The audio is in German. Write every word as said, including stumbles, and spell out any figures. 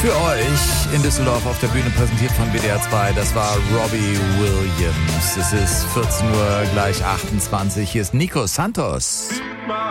Für euch in Düsseldorf auf der Bühne präsentiert von W D R zwei. Das war Robbie Williams. Es ist vierzehn Uhr gleich achtundzwanzig. Hier ist Nico Santos.